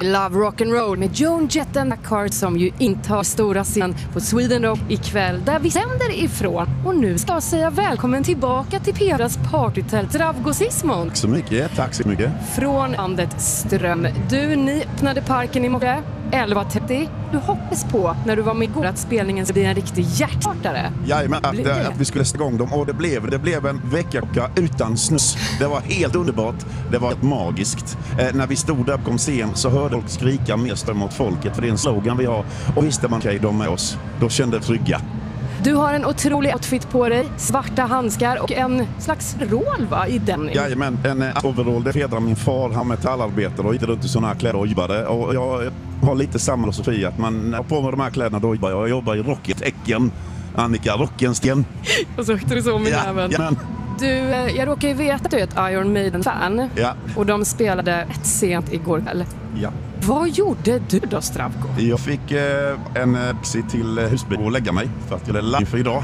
Love Rock'n'Roll med Joan Jett and Card som ju intar stora scen på Sweden Rock ikväll där vi sänder ifrån. Och nu ska jag säga välkommen tillbaka till Peras partytält Zdravko Sismon. Tack så mycket, tack så mycket. Från landet Ström. Ni öppnade parken i morgon 11:30. Du hoppas på när du var med igår att spelningen skulle bli en riktig hjärtstartare. Jajamän, att vi skulle sätta igång dem och det blev en väckarklocka utan snus. Det var helt underbart, det var helt magiskt. När vi stod där på scen så hörde folk skrika mer ström mot folket, för det är en slogan vi har. Och visste man okej, de med oss, då kände det trygga. Du har en otrolig outfit på dig, svarta handskar och en slags roll va, i den. Jajamän, en overall, det hedrar min far, han metallarbetare och gick runt i sådana här kläder och jobbade. Och jag har lite samma filosofi att man har på med de här kläderna då jobbar jag jobbar i Rocket-äcken. Annika Rockensten. Och så åkte du så med jäveln. Ja, du, jag råkar ju veta att du är ett Iron Maiden-fan. Ja. Och de spelade ett sent igår kväll. Ja. Vad gjorde du då, Zdravko? Jag fick en taxi till Husby och lägga mig för att jag är live för idag.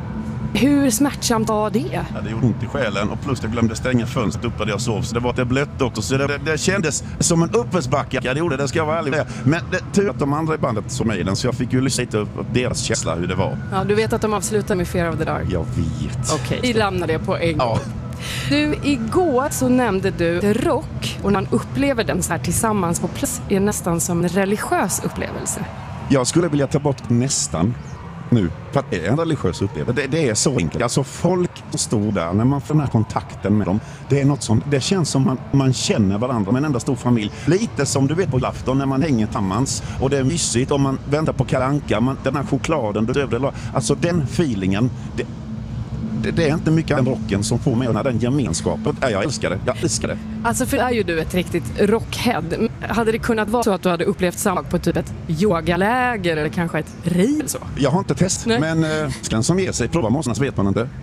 Hur smärtsamt var det? Ja, det gjorde ont i själen och plus jag glömde stänga fönstret uppe där jag sov. Så det var blött också, så det kändes som en uppförsbacke. Ja, det gjorde det, ska jag vara ärlig med. Men det tur att de andra i bandet som mig den, så jag fick ju lyssna lite upp deras känsla hur det var. Ja, du vet att de avslutar med Fear of the Dark? Jag vet. Okej, vi lämnar det på en gång. Ja. Du, igår så nämnde du rock och när man upplever den så här tillsammans på plats är nästan som en religiös upplevelse. Jag skulle vilja ta bort nästan nu, för att det är en religiös upplevelse. Det är så enkelt. Alltså folk står där, när man får den här kontakten med dem, det är något som, det känns som man känner varandra med en enda stor familj. Lite som du vet på afton när man hänger tillsammans och det är mysigt och man väntar på Kalle Anka, den här chokladen, alltså den feelingen, det är inte mycket av rocken som får med den gemenskapen. Jag älskar det. Alltså för är ju du ett riktigt rockhead. Hade det kunnat vara så att du hade upplevt samma på typ ett yogaläger eller kanske ett riv så? Jag har inte testat, men den som ger sig prova måste vet man inte.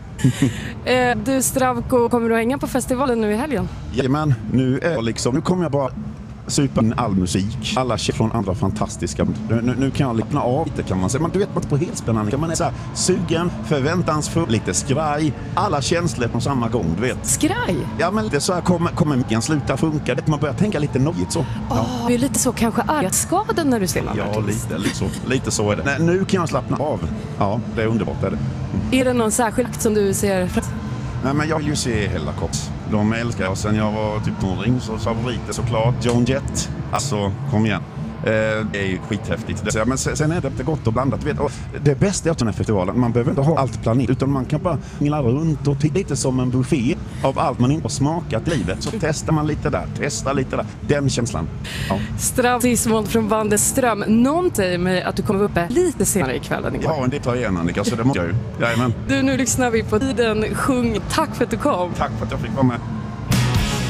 Du Zdravko, kommer du att hänga på festivalen nu i helgen? Jajamän, nu kommer jag bara supa in all musik. Alla känner från andra fantastiska. Nu kan jag lyssna av lite kan man säga. Men du vet man på helt spännande. Man är så här sugen, förväntansfull, lite skraj. Alla känslor på samma gång, du vet. Skraj? Ja, men det är så här kommer micken sluta funka. Man börjar tänka lite nojigt så. Det är lite så kanske argskaden när du ser någon. Ja, lite så är det. Nej, nu kan jag slappna av. Ja, det är underbart, är det. Är det någon särskild som du ser? Nej, men jag vill ju se Hellacopters. De älskar jag. Sen jag var typ tonring så favoriter såklart. Joan Jett. Alltså, kom igen. Det är ju skithäftigt. Men sen är det gott och blandat. Vet. Och det bästa är att den här festivalen, man behöver inte ha allt planerat. Utan man kan bara ngla runt och titta lite som en buffé av allt man inte har smakat i livet. Så testar man lite där, testar lite där. Den känslan. Ja. Zdravko Sismon från bandet Ström. Någonting med att du kommer uppe lite senare ikväll än igår. Ja, det tar igen Annika, så det måste jag ju. Jajamän. Du, nu lyssnar vi på Tiden. Sjung. Tack för att du kom. Tack för att jag fick vara med.